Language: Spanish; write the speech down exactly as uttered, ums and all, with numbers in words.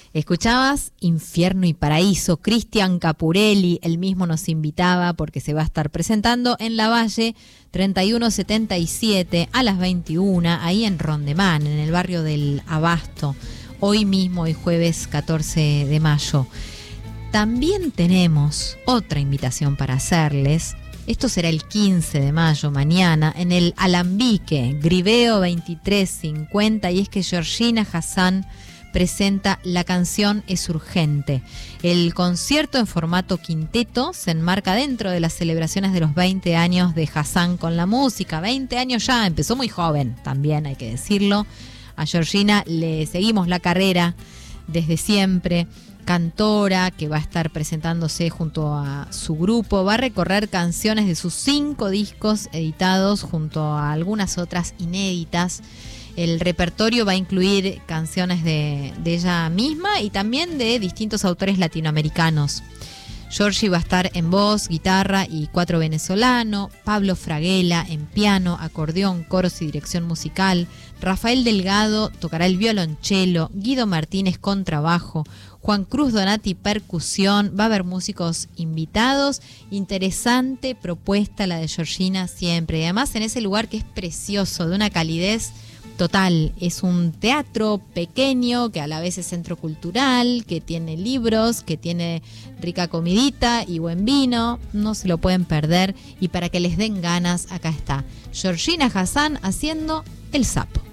Escuchabas Infierno y Paraíso, Cristian Capurelli, él mismo nos invitaba porque se va a estar presentando en La Valle treinta y uno setenta y siete a las veintiuna, ahí en Rondemán, en el barrio del Abasto, hoy mismo, hoy jueves catorce de mayo. También tenemos otra invitación para hacerles. Esto será el quince de mayo, mañana, en el Alambique, Griveo veintitrés cincuenta, y es que Georgina Hassan presenta La canción es urgente. El concierto en formato quinteto se enmarca dentro de las celebraciones de los veinte años de Hassan con la música. veinte años ya, empezó muy joven también, hay que decirlo. A Georgina le seguimos la carrera desde siempre. Cantora que va a estar presentándose junto a su grupo, va a recorrer canciones de sus cinco discos editados junto a algunas otras inéditas. El repertorio va a incluir canciones de, de ella misma y también de distintos autores latinoamericanos. Georgie va a estar en voz, guitarra y cuatro venezolano, Pablo Fraguela en piano, acordeón, coros y dirección musical, Rafael Delgado tocará el violonchelo, Guido Martínez contrabajo, Juan Cruz Donati percusión, va a haber músicos invitados. Interesante propuesta la de Georgina siempre, y además en ese lugar que es precioso, de una calidez total. Es un teatro pequeño que a la vez es centro cultural, que tiene libros, que tiene rica comidita y buen vino. No se lo pueden perder, y para que les den ganas, acá está Georgina Hassan haciendo El Sapo.